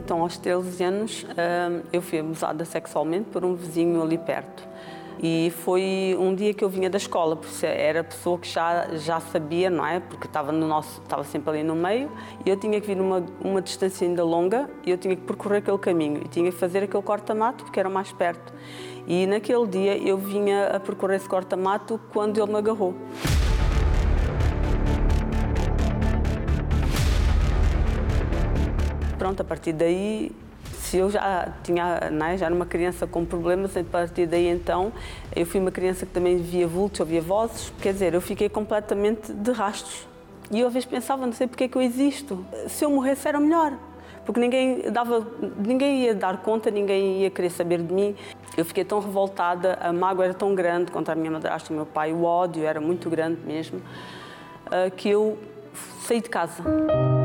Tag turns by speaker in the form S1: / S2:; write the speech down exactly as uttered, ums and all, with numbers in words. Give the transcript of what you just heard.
S1: então aos treze anos eu fui abusada sexualmente por um vizinho ali perto. E foi um dia que eu vinha da escola, porque era a pessoa que já, já sabia, não é? Porque estava, no nosso, estava sempre ali no meio, e eu tinha que vir uma, uma distância ainda longa, e eu tinha que percorrer aquele caminho, e tinha que fazer aquele corta-mato, porque era mais perto. E naquele dia eu vinha a percorrer esse corta-mato quando ele me agarrou. Pronto, a partir daí, se eu já tinha, não é, já era uma criança com problemas, a partir daí então, eu fui uma criança que também via vultos, ouvia vozes, quer dizer, eu fiquei completamente de rastros. E eu às vezes pensava, não sei porque é que eu existo, se eu morresse era melhor, porque ninguém, dava, ninguém ia dar conta, ninguém ia querer saber de mim. Eu fiquei tão revoltada, a mágoa era tão grande contra a minha madrasta e o meu pai, o ódio era muito grande mesmo, que eu saí de casa.